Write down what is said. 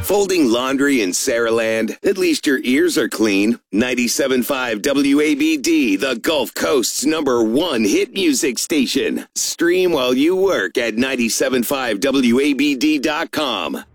Folding laundry in Saraland? At least your ears are clean. 97.5 WABD, the Gulf Coast's #1 hit music station. Stream while you work at 975wabd.com.